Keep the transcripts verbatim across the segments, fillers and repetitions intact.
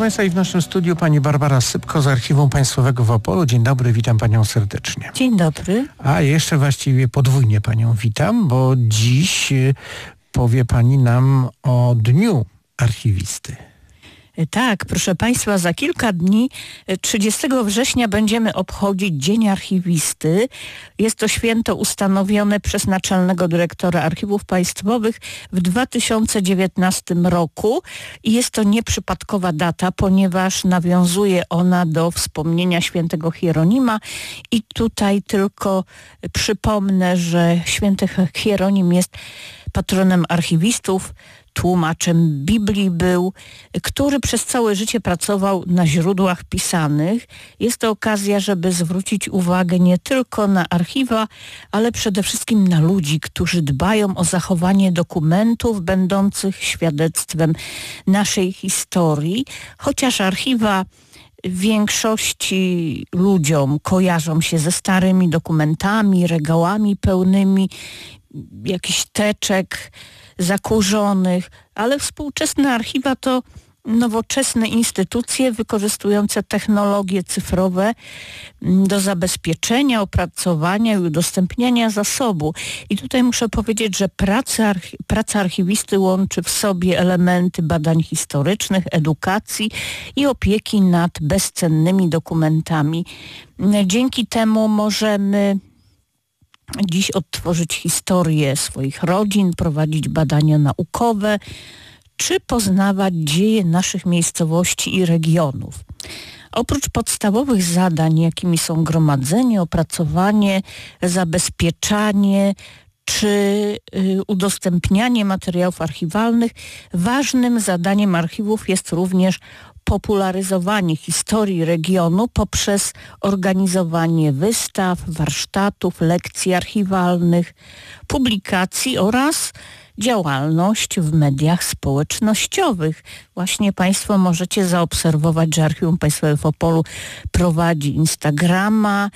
Państwa, i w naszym studiu pani Barbara Sypko z Archiwum Państwowego w Opolu. Dzień dobry, witam panią serdecznie. Dzień dobry. A jeszcze właściwie podwójnie panią witam, bo dziś powie pani nam o Dniu Archiwisty. Tak, proszę Państwa, za kilka dni, trzydziestego września, będziemy obchodzić Dzień Archiwisty. Jest to święto ustanowione przez Naczelnego Dyrektora Archiwów Państwowych w dwa tysiące dziewiętnastym roku i jest to nieprzypadkowa data, ponieważ nawiązuje ona do wspomnienia świętego Hieronima i tutaj tylko przypomnę, że święty Hieronim jest patronem archiwistów, tłumaczem Biblii był, który przez całe życie pracował na źródłach pisanych. Jest to okazja, żeby zwrócić uwagę nie tylko na archiwa, ale przede wszystkim na ludzi, którzy dbają o zachowanie dokumentów będących świadectwem naszej historii. Chociaż archiwa większości ludziom kojarzą się ze starymi dokumentami, regałami pełnymi jakichś teczek zakurzonych, ale współczesne archiwa to nowoczesne instytucje wykorzystujące technologie cyfrowe do zabezpieczenia, opracowania i udostępniania zasobu. I tutaj muszę powiedzieć, że praca, archi- praca archiwisty łączy w sobie elementy badań historycznych, edukacji i opieki nad bezcennymi dokumentami. Dzięki temu możemy dziś odtworzyć historię swoich rodzin, prowadzić badania naukowe, czy poznawać dzieje naszych miejscowości i regionów. Oprócz podstawowych zadań, jakimi są gromadzenie, opracowanie, zabezpieczanie czy y, udostępnianie materiałów archiwalnych, ważnym zadaniem archiwów jest również popularyzowanie historii regionu poprzez organizowanie wystaw, warsztatów, lekcji archiwalnych, publikacji oraz działalność w mediach społecznościowych. Właśnie Państwo możecie zaobserwować, że Archiwum Państwowe w Opolu prowadzi Instagrama,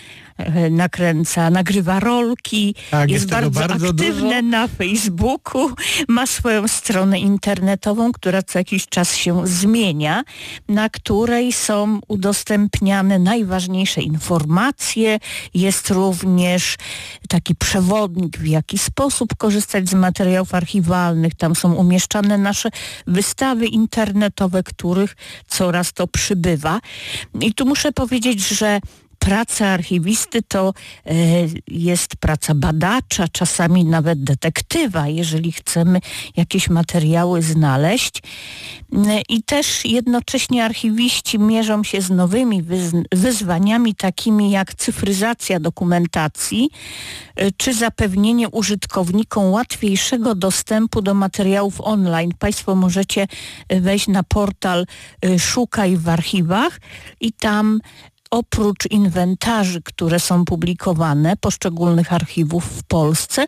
nakręca, nagrywa rolki, tak, jest, jest bardzo, bardzo aktywne dużo na Facebooku, ma swoją stronę internetową, która co jakiś czas się zmienia, na której są udostępniane najważniejsze informacje. Jest również taki przewodnik, w jaki sposób korzystać z materiałów archiwalnych. Tam są umieszczane nasze wystawy internetowe, których coraz to przybywa. I tu muszę powiedzieć, że praca archiwisty to e, jest praca badacza, czasami nawet detektywa, jeżeli chcemy jakieś materiały znaleźć. E, I też jednocześnie archiwiści mierzą się z nowymi wyz- wyzwaniami, takimi jak cyfryzacja dokumentacji, e, czy zapewnienie użytkownikom łatwiejszego dostępu do materiałów online. Państwo możecie wejść na portal e, Szukaj w archiwach i tam oprócz inwentarzy, które są publikowane, poszczególnych archiwów w Polsce,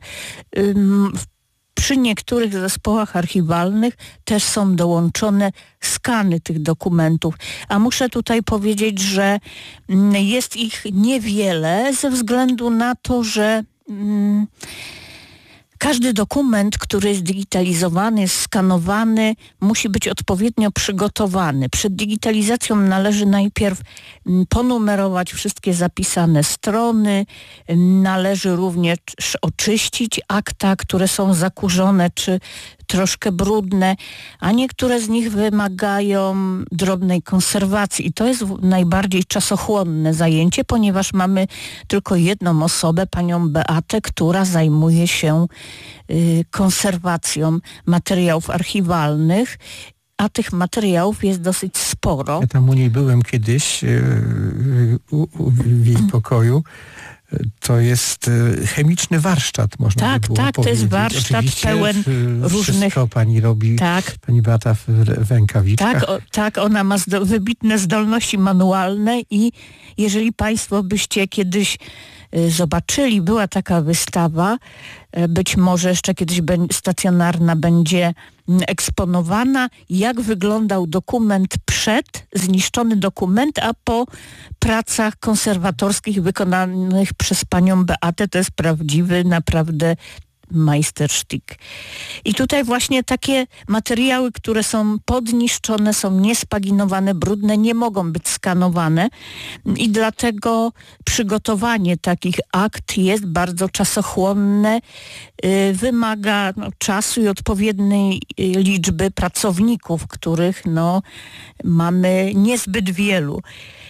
ym, przy niektórych zespołach archiwalnych też są dołączone skany tych dokumentów. A muszę tutaj powiedzieć, że ym, jest ich niewiele ze względu na to, że ym, każdy dokument, który jest digitalizowany, jest skanowany, musi być odpowiednio przygotowany. Przed digitalizacją należy najpierw ponumerować wszystkie zapisane strony, należy również oczyścić akta, które są zakurzone czy troszkę brudne, a niektóre z nich wymagają drobnej konserwacji. I to jest najbardziej czasochłonne zajęcie, ponieważ mamy tylko jedną osobę, panią Beatę, która zajmuje się y, konserwacją materiałów archiwalnych, a tych materiałów jest dosyć sporo. Ja tam u niej byłem kiedyś yy, u, u, w jej pokoju. To jest chemiczny warsztat, można tak, by było tak, powiedzieć. To jest warsztat Oczywiście pełen różnych... Wszystko pani robi, tak. pani Beata Wękawiczka. Tak, o, tak, ona ma zdo- wybitne zdolności manualne i jeżeli Państwo byście kiedyś y, zobaczyli, była taka wystawa, y, być może jeszcze kiedyś be- stacjonarna będzie eksponowana, jak wyglądał dokument przed, zniszczony dokument, a po pracach konserwatorskich wykonanych przez panią Beatę. To jest prawdziwy, naprawdę majstersztyk. I tutaj właśnie takie materiały, które są podniszczone, są niespaginowane, brudne, nie mogą być skanowane i dlatego przygotowanie takich akt jest bardzo czasochłonne, wymaga no, czasu i odpowiedniej liczby pracowników, których no, mamy niezbyt wielu.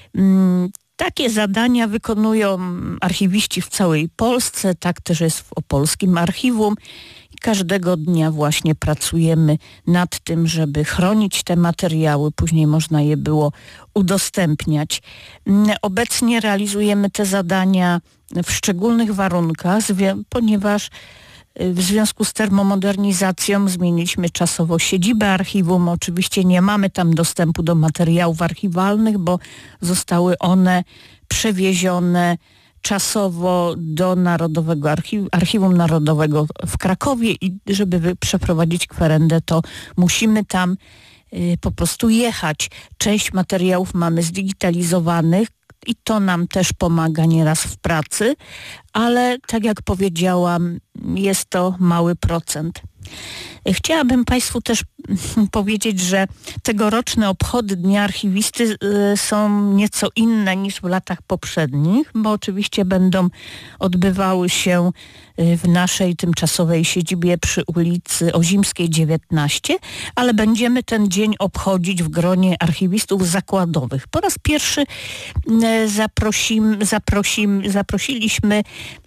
Takie zadania wykonują archiwiści w całej Polsce, tak też jest w Opolskim Archiwum. I każdego dnia właśnie pracujemy nad tym, żeby chronić te materiały, później można je było udostępniać. Obecnie realizujemy te zadania w szczególnych warunkach, ponieważ w związku z termomodernizacją zmieniliśmy czasowo siedzibę archiwum. Oczywiście nie mamy tam dostępu do materiałów archiwalnych, bo zostały one przewiezione czasowo do Narodowego Archiwum, Archiwum Narodowego w Krakowie i żeby przeprowadzić kwerendę, to musimy tam y, po prostu jechać. Część materiałów mamy zdigitalizowanych, i to nam też pomaga nieraz w pracy, ale tak jak powiedziałam, jest to mały procent. Chciałabym Państwu też powiedzieć, że tegoroczne obchody Dnia Archiwisty są nieco inne niż w latach poprzednich, bo oczywiście będą odbywały się w naszej tymczasowej siedzibie przy ulicy Ozimskiej dziewiętnaście, ale będziemy ten dzień obchodzić w gronie archiwistów zakładowych. Po raz pierwszy zaprosim, zaprosim, zaprosiliśmy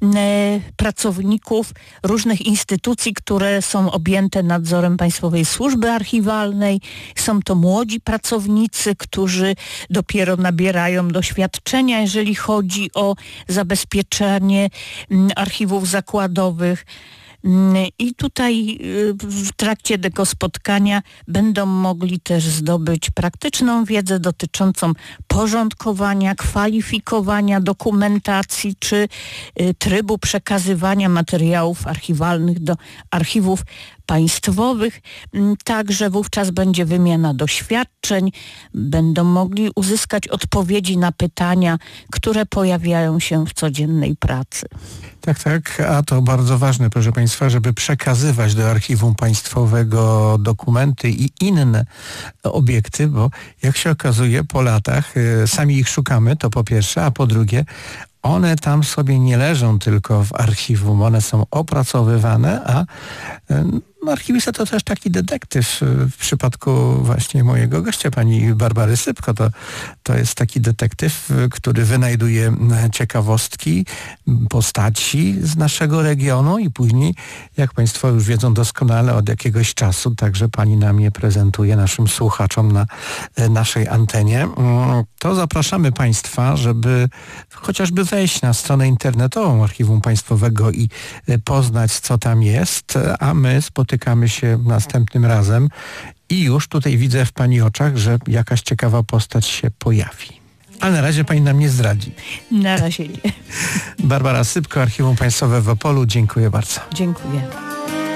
pracowników różnych instytucji, które są objęte nadzorem Państwowej Służby Archiwalnej. Są to młodzi pracownicy, którzy dopiero nabierają doświadczenia, jeżeli chodzi o zabezpieczenie archiwów zakładowych. I tutaj w trakcie tego spotkania będą mogli też zdobyć praktyczną wiedzę dotyczącą porządkowania, kwalifikowania dokumentacji czy trybu przekazywania materiałów archiwalnych do archiwów państwowych. Także wówczas będzie wymiana doświadczeń, będą mogli uzyskać odpowiedzi na pytania, które pojawiają się w codziennej pracy. Tak, tak, a to bardzo ważne, proszę Państwa, żeby przekazywać do Archiwum Państwowego dokumenty i inne obiekty, bo jak się okazuje po latach sami ich szukamy, to po pierwsze, a po drugie one tam sobie nie leżą tylko w archiwum, one są opracowywane, a archiwista to też taki detektyw. W przypadku właśnie mojego gościa, pani Barbary Sypko, to, to jest taki detektyw, który wynajduje ciekawostki, postaci z naszego regionu i później, jak Państwo już wiedzą doskonale, od jakiegoś czasu także pani nam je prezentuje naszym słuchaczom na naszej antenie. To zapraszamy Państwa, żeby chociażby wejść na stronę internetową Archiwum Państwowego i poznać, co tam jest, a my spotykamy się następnym razem i już tutaj widzę w pani oczach, że jakaś ciekawa postać się pojawi. A na razie pani nam nie zdradzi. Na razie nie. Barbara Sypko, Archiwum Państwowe w Opolu. Dziękuję bardzo. Dziękuję.